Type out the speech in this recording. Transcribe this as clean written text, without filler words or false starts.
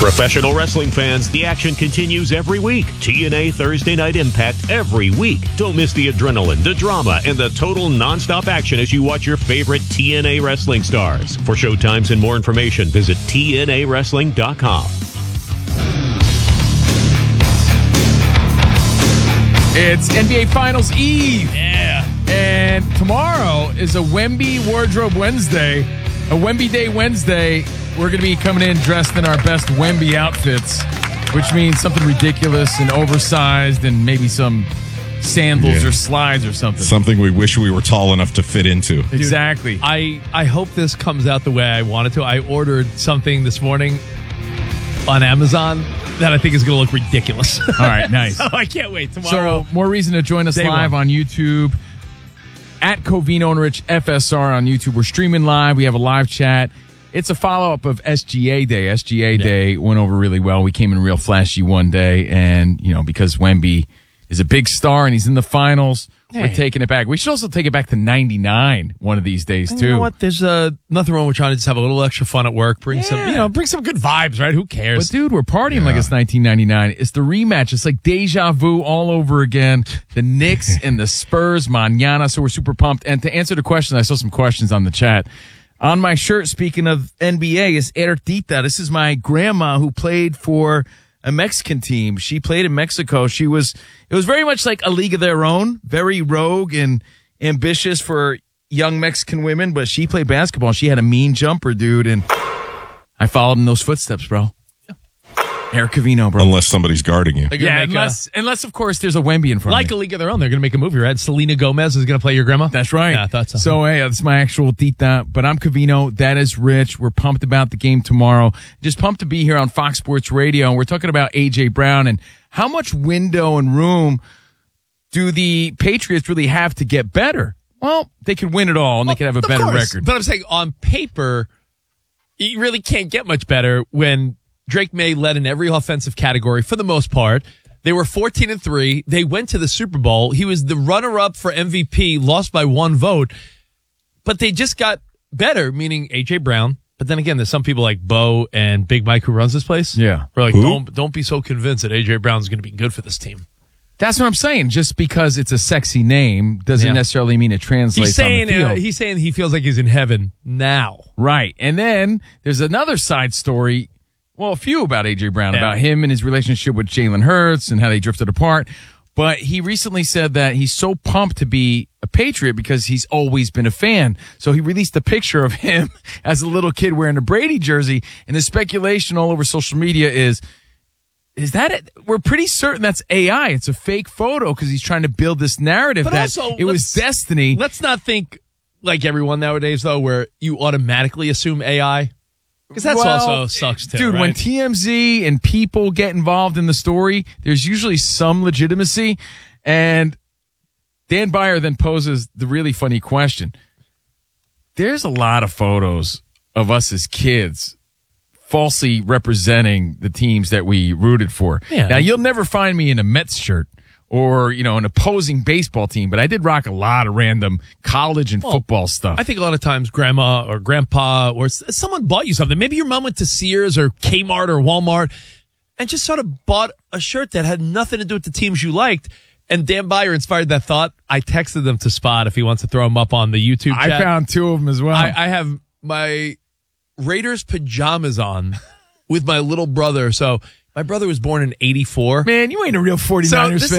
Professional wrestling fans, the action continues every week. TNA Thursday Night Impact every week. Don't miss the adrenaline, the drama, and the total nonstop action as you watch your favorite TNA wrestling stars. For showtimes and more information, visit TNAWrestling.com. It's NBA Finals Eve. Yeah. And tomorrow is a Wemby Wardrobe Wednesday, a Wemby Day Wednesday. We're going to be coming in dressed in our best Wemby outfits, which means something ridiculous and oversized and maybe some sandals or slides or something. Something we wish we were tall enough to fit into. Exactly. I hope this comes out the way I want it to. I ordered something this morning on Amazon that I think is going to look ridiculous. All right, nice. So I can't wait tomorrow. So more reason to join us live on YouTube at Covino and Rich FSR on YouTube. We're streaming live. We have a live chat. It's a follow-up of SGA Day. SGA Day went over really well. We came in real flashy one day, and, you know, because Wemby is a big star and he's in the finals, we're taking it back. We should also take it back to 99 one of these days, too. You know what? There's nothing wrong with trying to just have a little extra fun at work. Bring some good vibes, right? Who cares? But, dude, we're partying like it's 1999. It's the rematch. It's like deja vu all over again. The Knicks and the Spurs, mañana, so we're super pumped. And to answer the question, I saw some questions on the chat. On my shirt, speaking of NBA, is Ertita. This is my grandma who played for a Mexican team. She played in Mexico. It was very much like a league of their own, very rogue and ambitious for young Mexican women, but she played basketball. She had a mean jumper, dude, and I followed in those footsteps, bro. Eric Covino, bro. Unless somebody's guarding you. Yeah, unless, of course, there's a Wemby in front of like me. a league of their own. They're going to make a movie, right? Selena Gomez is going to play your grandma? That's right. Yeah, I thought so. So, hey, that's my actual Tita, but I'm Covino. That is Rich. We're pumped about the game tomorrow. Just pumped to be here on Fox Sports Radio, and we're talking about A.J. Brown and how much window and room do the Patriots really have to get better? Well, they could win it all, and they could have a better record. But I'm saying on paper, you really can't get much better when Drake May led in every offensive category for the most part. They were 14-3. They went to the Super Bowl. He was the runner-up for MVP, lost by 1 vote. But they just got better, meaning A.J. Brown. But then again, there's some people like Bo and Big Mike who runs this place. Yeah. We're like, don't be so convinced that A.J. Brown's going to be good for this team. That's what I'm saying. Just because it's a sexy name doesn't necessarily mean it translates on the field. He's saying he feels like he's in heaven now. Right. And then there's another side story. Well, a few about A.J. Brown, about him and his relationship with Jalen Hurts and how they drifted apart. But he recently said that he's so pumped to be a Patriot because he's always been a fan. So he released a picture of him as a little kid wearing a Brady jersey. And the speculation all over social media is that it? We're pretty certain that's AI. It's a fake photo because he's trying to build this narrative but that also, it was destiny. Let's not think like everyone nowadays, though, where you automatically assume AI. Because that's also sucks too, dude, right? when TMZ and people get involved in the story, there's usually some legitimacy. And Dan Beyer then poses the really funny question. There's a lot of photos of us as kids falsely representing the teams that we rooted for. Yeah. Now, you'll never find me in a Mets shirt or, you know, an opposing baseball team, but I did rock a lot of random college and football stuff. I think a lot of times grandma or grandpa or someone bought you something. Maybe your mom went to Sears or Kmart or Walmart and just sort of bought a shirt that had nothing to do with the teams you liked. And Dan Beyer inspired that thought. I texted them to Spot if he wants to throw them up on the YouTube chat. I found 2 of them as well. I have my Raiders pajamas on with my little brother. So my brother was born in 84. Man, you ain't a real 49ers fan.